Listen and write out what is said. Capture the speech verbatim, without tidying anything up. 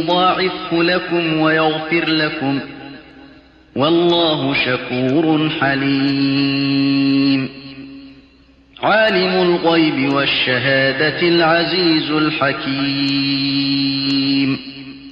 يضاعفه لكم ويغفر لكم، والله شكور حليم. عالم الغيب والشهادة العزيز الحكيم.